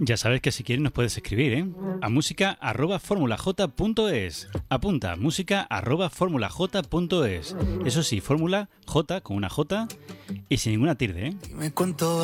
Ya sabes que si quieres nos puedes escribir, ¿eh? A música@formulaj.es. Apunta, música@formulaj.es. Eso sí, fórmula J con una J y sin ninguna tilde, ¿eh? Dime cuánto